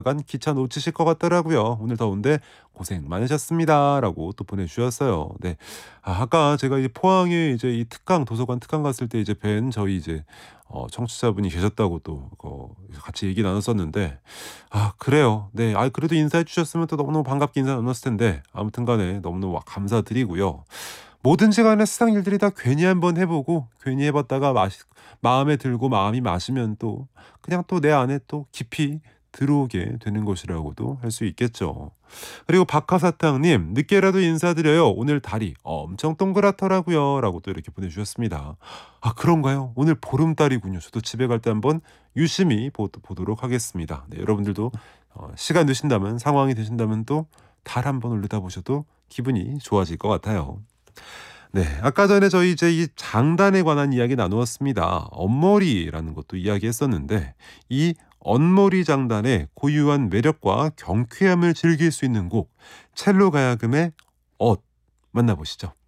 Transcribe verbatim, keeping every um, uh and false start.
간 기차 놓치실 것 같더라고요. 오늘 더운데 고생 많으셨습니다."라고 또 보내주셨어요. 네. 아 아까 제가 이 포항에 이제 이 특강 도서관 특강 갔을 때 이제 뵌 저희 이제 어 청취자분이 계셨다고 또 어 같이 얘기 나눴었는데 아 그래요. 네. 아 그래도 인사해 주셨으면 또 너무너무 반갑게 인사 나눴을 텐데 아무튼 간에 너무너무 감사드리고요. 뭐든지 간에 세상 일들이 다 괜히 한번 해 보고 괜히 해 봤다가 마시 마음에 들고 마음이 맞으면 또 그냥 또 내 안에 또 깊이 들어오게 되는 것이라고도 할 수 있겠죠. 그리고 박하사탕님 "늦게라도 인사드려요. 오늘 달이 엄청 동그랗더라고요."라고 또 이렇게 보내주셨습니다. 아 그런가요? 오늘 보름달이군요. 저도 집에 갈 때 한번 유심히 보 보도록 하겠습니다. 네 여러분들도 어 시간 되신다면 상황이 되신다면 또 달 한번 올려다보셔도 기분이 좋아질 것 같아요. 네. 아까 전에 저희 이제 이 장단에 관한 이야기 나누었습니다. 언머리라는 것도 이야기했었는데 이 언머리 장단의 고유한 매력과 경쾌함을 즐길 수 있는 곡 첼로 가야금의 엇 만나보시죠.